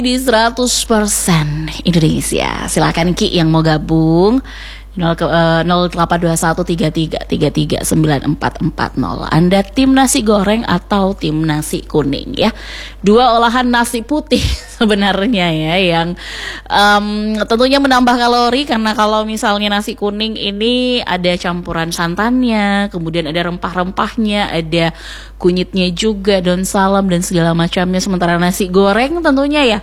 Di 100% Indonesia. Silakan Ki yang mau gabung 08213333394440. Anda tim nasi goreng atau tim nasi kuning ya? Dua olahan nasi putih sebenarnya ya yang tentunya menambah kalori, karena kalau misalnya nasi kuning ini ada campuran santannya, kemudian ada rempah-rempahnya, ada kunyitnya juga, daun salam dan segala macamnya. Sementara nasi goreng tentunya ya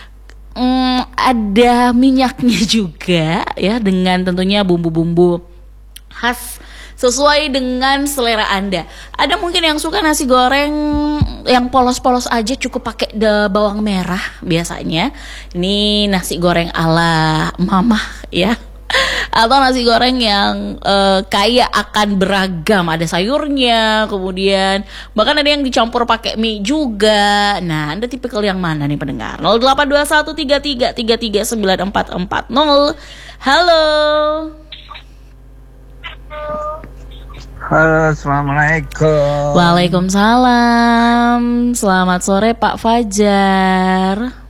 ada minyaknya juga ya, dengan tentunya bumbu-bumbu khas sesuai dengan selera Anda. Ada mungkin yang suka nasi goreng yang polos-polos aja, cukup pakai bawang merah biasanya. Ini nasi goreng ala mama ya. Atau nasi goreng yang kaya akan beragam, ada sayurnya, kemudian bahkan ada yang dicampur pakai mie juga. Nah, Anda tipikal yang mana nih pendengar? 082133339440. Halo. Halo, assalamualaikum. Waalaikumsalam. Selamat sore Pak Fajar.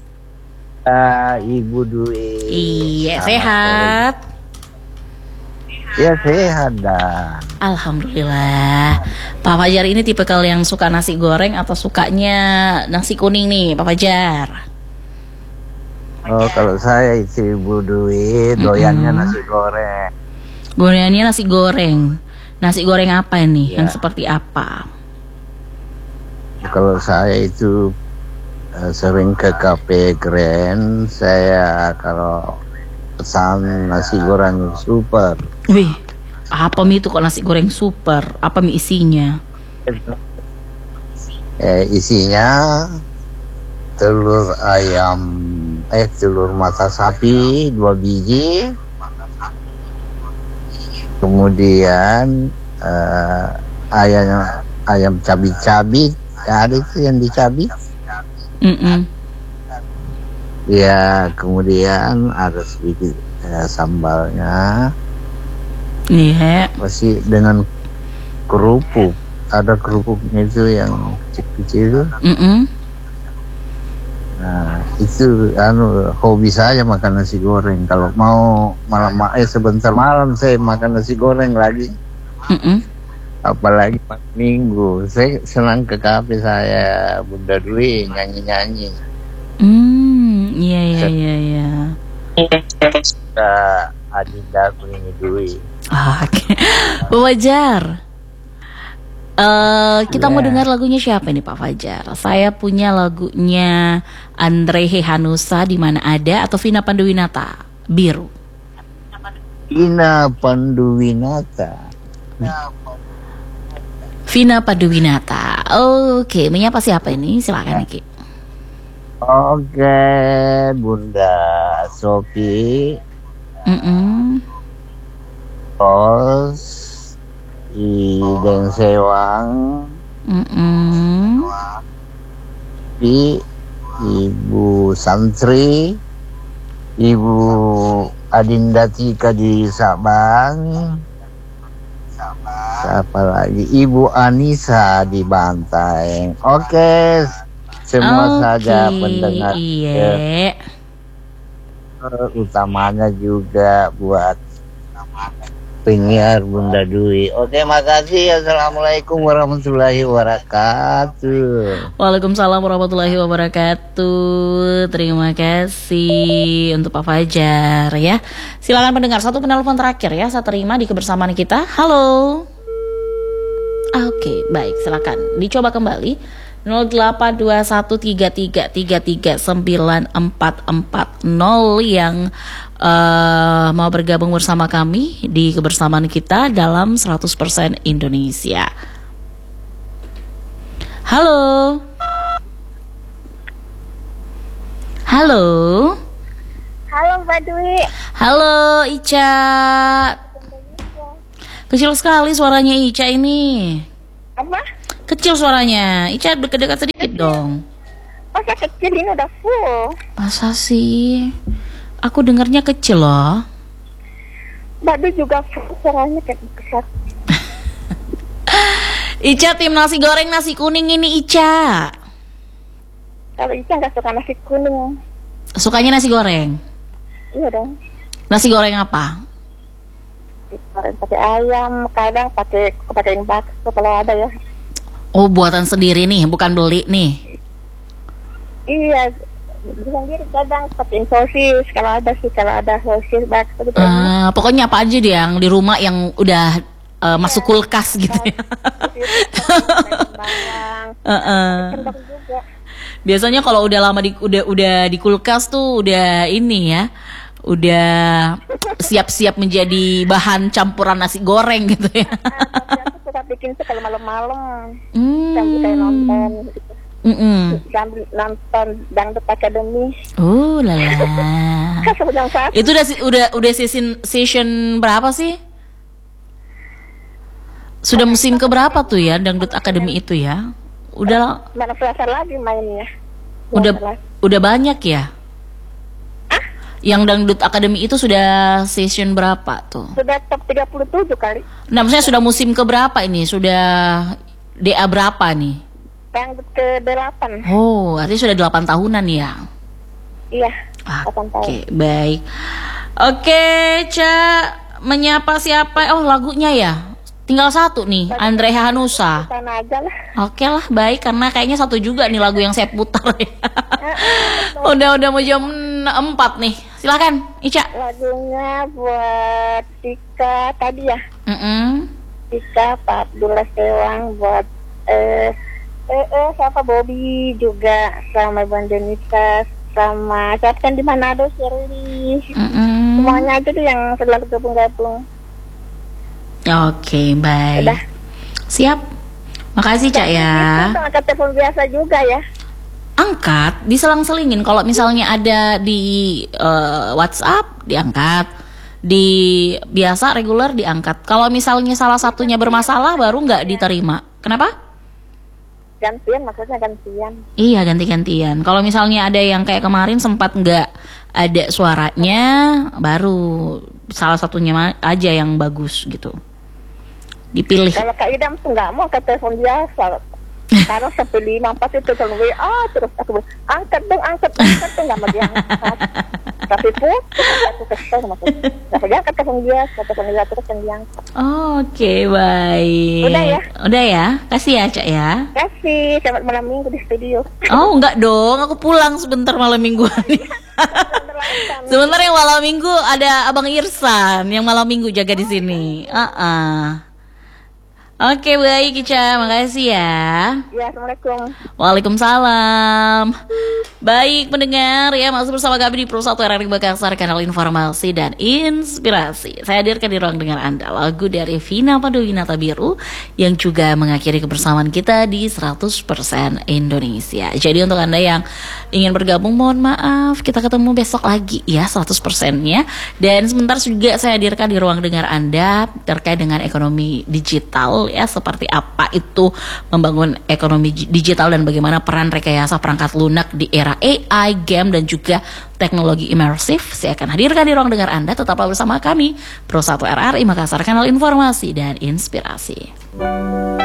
Ibu Dwi. Iya, sehat. Ya, sehat dah. Alhamdulillah. Pak Fajar ini tipikal yang suka nasi goreng atau sukanya nasi kuning nih, Pak Fajar? Oh, kalau saya itu Ibu Dwi doyannya nasi goreng. Gorengannya nasi goreng. Nasi goreng apa nih? Ya. Yang seperti apa? Kalau saya itu sering ke kafe Grand, saya kalau pesan nasi goreng super. Wih, apa mie itu kok nasi goreng super? Apa mie isinya? Isinya telur ayam, telur mata sapi 2 biji, kemudian ayam cabi-cabi, ada itu yang dicabi. Ya, kemudian ada sedikit sambalnya. Iya. Masih dengan kerupuk. Ada kerupuknya itu yang kecil-kecil. Nah, itu hobi saya makan nasi goreng. Kalau mau sebentar malam saya makan nasi goreng lagi. Apalagi minggu, saya senang ke kafe saya, Bunda Dwi nyanyi-nyanyi. Iya. Adinda ini Dwi. Oke. Pak Fajar. Kita mau dengar lagunya siapa nih Pak Fajar? Saya punya lagunya Andre Hehanusa, Di Mana Ada, atau Vina Panduwinata, Biru. Vina Panduwinata. Vina Panduwinata. Oke, menyapa siapa ini? Silakan Ki. Oke, Bunda Sofi. Tos Ideng Sewang. Ibu Santri, Ibu Adinda Tika di Sabang. Siapa lagi? Ibu Anissa di Bantaeng. Oke, semua saja pendengar. Iya. Utamanya juga buat penyiar Bunda Dwi. Oke, makasih. Assalamualaikum warahmatullahi wabarakatuh. Waalaikumsalam warahmatullahi wabarakatuh. Terima kasih untuk Pak Fajar ya. Silakan pendengar, satu penelpon terakhir ya, saya terima di kebersamaan kita. Halo. Oke, baik, silakan dicoba kembali 08213333394440 yang mau bergabung bersama kami di kebersamaan kita dalam 100% Indonesia. Halo. Halo. Halo Mbak Dwi. Halo Ica. Kecil sekali suaranya Ica ini. Apa? Kecil suaranya. Ica dekat-dekat sedikit dong. Oh, saya kecil, ini udah full. Masa sih? Aku dengarnya kecil loh. Mbak Dwi juga full, suaranya kayak besar. Ica tim nasi goreng nasi kuning ini Ica. Kalau Ica nggak suka nasi kuning. Sukanya nasi goreng. Iya dong. Nasi goreng apa? Goreng pakai ayam, kadang pakai bakso kalau ada ya. Oh, buatan sendiri nih, bukan beli nih. Iya, sendiri kadang pakai sosis kalau ada sosis bakso gitu. Pokoknya apa aja deh yang di rumah yang udah masuk kulkas gitu ya. Bawang, kendang juga. Biasanya kalau udah lama udah di kulkas tuh udah ini ya. Udah siap-siap menjadi bahan campuran nasi goreng gitu ya. Tapi aku suka bikin itu kalau malam-malam. Sambil kayak nonton gitu. Sambil nonton Dangdut Academy. Oh lala. Jam 1. Itu udah season berapa sih? Sudah musim keberapa tuh ya Dangdut Academy itu ya? Udah Mana penasaran lagi mainnya. udah banyak ya? Yang Dangdut Academy itu sudah season berapa tuh? Sudah top 37 kali. Nah, maksudnya sudah musim keberapa ini? Sudah DA berapa nih? Dangdut ke-8. Oh, artinya sudah 8 tahunan ya? Iya, 8 tahun. Oke, baik. Oke, Ca, menyapa siapa? Oh, lagunya ya? Tinggal satu nih, Andre Hanusa. Sana aja lah. Oke lah, baik, karena kayaknya satu juga nih lagu yang saya putar ya. Udah mau jam 4 nih. Silakan, Ica. Lagunya buat Tika tadi ya. Tika, Pak Abdullah Sewang, buat siapa Bobby juga, sama Ibu Denisa, sama siapa kan di Manado, Shirley. Semuanya aja tuh yang selalu gabung-gabung. Oke, baik. Udah. Siap. Makasih, Cak ya. Itu angkat telepon biasa juga ya. Angkat, diselang-selingin. Kalau misalnya ada di WhatsApp, diangkat. Di biasa reguler diangkat. Kalau misalnya salah satunya bermasalah, baru nggak diterima. Kenapa? Gantian, maksudnya gantian. Iya, ganti-gantian. Kalau misalnya ada yang kayak kemarin sempat nggak ada suaranya, baru salah satunya aja yang bagus gitu. Dipilih. Kalau Kak Idam tuh nggak mau angkat telepon biasa. Karena sampai 5-4 itu kalau WA terus aku bilang, angkat tuh nggak mau diangkat. Tapi aku kesel sama aku. Nggak diangkat telepon biasa terus yang diangkat. Oke, baik. Udah ya, kasih ya Cak ya. Kasih, selamat malam minggu di studio. Oh enggak dong, aku pulang sebentar malam mingguan. Sebentar yang malam minggu ada Abang Irsan yang malam minggu jaga di sini. Oke, baik Ica, makasih ya. Ya, Assalamualaikum. Waalaikumsalam. Baik pendengar ya, masih bersama kami di Pro 1 RRI Makassar, kanal informasi dan inspirasi. Saya hadirkan di ruang dengar Anda lagu dari Vina Panduwinata Biru yang juga mengakhiri kebersamaan kita di 100% Indonesia. Jadi untuk Anda yang ingin bergabung, mohon maaf, kita ketemu besok lagi ya 100%-nya. Dan sebentar juga saya hadirkan di ruang dengar Anda terkait dengan ekonomi digital ya, seperti apa itu membangun ekonomi digital dan bagaimana peran rekayasa perangkat lunak di era AI, game dan juga teknologi imersif. Saya akan hadirkan di ruang dengar Anda. Tetaplah bersama kami Pro 1 RRI Makassar, kanal informasi dan inspirasi.